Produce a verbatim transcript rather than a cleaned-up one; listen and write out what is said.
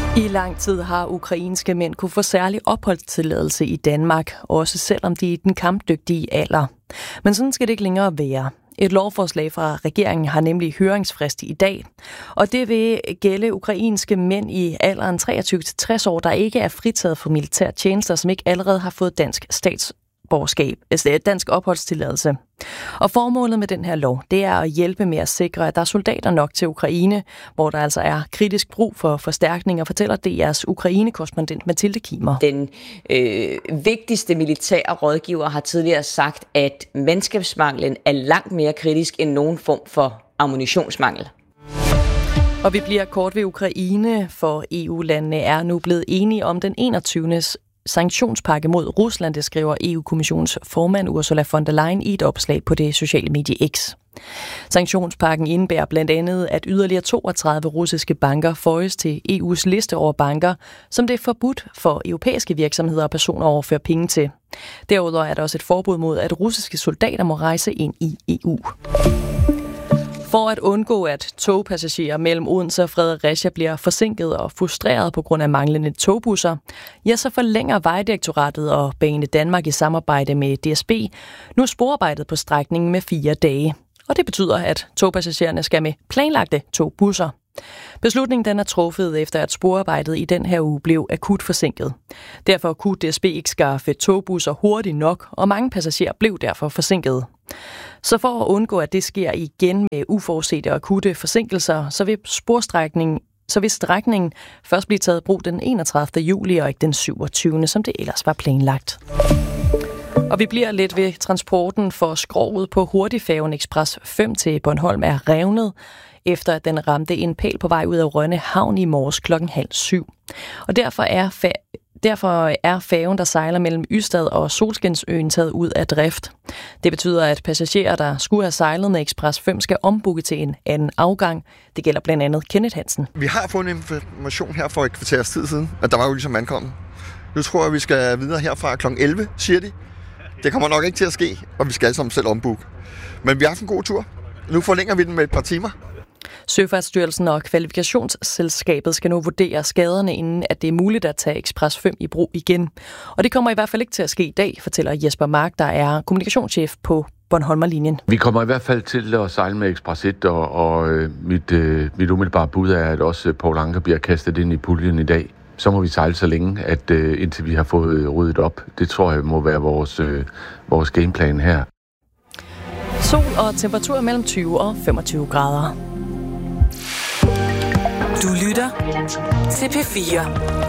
I lang tid har ukrainske mænd kunne få særlig opholdstilladelse i Danmark, også selvom de er i den kampdygtige alder. Men sådan skal det ikke længere være. Et lovforslag fra regeringen har nemlig høringsfrist i dag, og det vil gælde ukrainske mænd i alderen treogtyve til tres år, der ikke er fritaget for militær tjenester, som ikke allerede har fået dansk statsborgerskab, altså dansk opholdstilladelse. Og formålet med den her lov, det er at hjælpe med at sikre, at der er soldater nok til Ukraine, hvor der altså er kritisk brug for forstærkninger, fortæller D R's Ukraine-korrespondent Mathilde Kimer. Den øh, vigtigste militære rådgiver har tidligere sagt, at mandskabsmanglen er langt mere kritisk end nogen form for ammunitionsmangel. Og vi bliver kort ved Ukraine, for E U-landene er nu blevet enige om den enogtyvende sanktionspakke mod Rusland, det skriver E U-kommissions formand Ursula von der Leyen i et opslag på det sociale medie X. Sanktionspakken indebærer blandt andet, at yderligere toogtredive russiske banker føjes til E U's liste over banker, som det er forbudt for europæiske virksomheder og personer at overføre penge til. Derudover er der også et forbud mod, at russiske soldater må rejse ind i E U. For at undgå, at togpassagerer mellem Odense og Fredericia bliver forsinket og frustreret på grund af manglende togbusser, ja, så forlænger Vejdirektoratet og Bane Danmark i samarbejde med D S B nu sporarbejdet på strækningen med fire dage. Og det betyder, at togpassagererne skal med planlagte togbusser. Beslutningen den er truffet efter, at sporarbejdet i den her uge blev akut forsinket. Derfor kunne D S B ikke skaffe togbusser hurtigt nok, og mange passagerer blev derfor forsinket. Så for at undgå, at det sker igen med uforudsete og akutte forsinkelser, så vil sporstrækningen så vil strækningen først blive taget i brug den enogtredivte juli og ikke den syvogtyvende som det ellers var planlagt. Og vi bliver lidt ved transporten, for skroget på hurtigfærgen Express fem til Bornholm er revnet, efter at den ramte en pæl på vej ud af Rønne Havn i morges klokken halv syv. Og derfor er, fa- derfor er færgen, der sejler mellem Ystad og Solskinsøen, taget ud af drift. Det betyder, at passagerer, der skulle have sejlet med Express fem, skal ombooke til en anden afgang. Det gælder blandt andet Kenneth Hansen. Vi har fået en information her for et kvarters tid siden, at der var jo ligesom ankommet. Nu tror jeg, vi skal videre herfra klokken elleve, siger de. Det kommer nok ikke til at ske, og vi skal alle sammen selv ombooke. Men vi har haft en god tur. Nu forlænger vi den med et par timer. Søfartsstyrelsen og kvalifikationsselskabet skal nu vurdere skaderne, inden at det er muligt at tage Express fem i brug igen. Og det kommer i hvert fald ikke til at ske i dag, fortæller Jesper Mark, der er kommunikationschef på Bornholmerlinjen. Vi kommer i hvert fald til at sejle med Express et, og, og mit, øh, mit umiddelbare bud er, at også Poul Anker bliver kastet ind i puljen i dag. Så må vi sejle så længe, at øh, indtil vi har fået ryddet op. Det tror jeg må være vores, øh, vores gameplan her. Sol og temperatur mellem tyve og femogtyve grader. Du lytter til P fire.